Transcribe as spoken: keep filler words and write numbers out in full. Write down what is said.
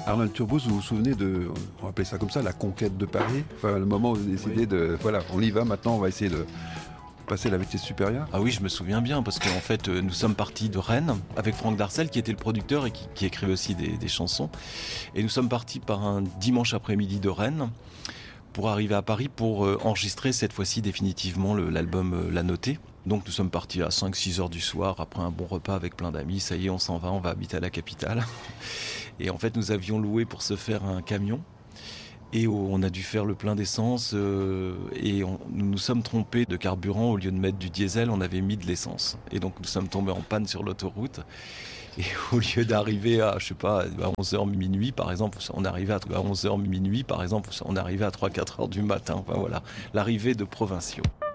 Arnold Turbouz, vous vous souvenez de, on va appeler ça comme ça, la conquête de Paris, enfin le moment où vous décidez oui. de, voilà, on y va maintenant, on va essayer de passer la vitesse supérieure. Ah oui, je me souviens bien, parce qu'en fait, nous sommes partis de Rennes avec Franck Darcel, qui était le producteur et qui, qui écrivait aussi des, des chansons. Et nous sommes partis par un dimanche après-midi de Rennes pour arriver à Paris pour euh, enregistrer cette fois-ci définitivement le, l'album euh, La Notée. Donc nous sommes partis à cinq six heures du soir, après un bon repas avec plein d'amis. Ça y est, on s'en va, on va habiter à la capitale. Et en fait, nous avions loué pour se faire un camion. Et on a dû faire le plein d'essence euh, et on, nous nous sommes trompés de carburant. Au lieu de mettre du diesel, on avait mis de l'essence. Et donc nous sommes tombés en panne sur l'autoroute. Et au lieu d'arriver à, je sais pas, à onze heures minuit par exemple, on arrivait à onze heures minuit par exemple, on arrivait à trois quatre heures du matin. Enfin voilà, l'arrivée de provinciaux.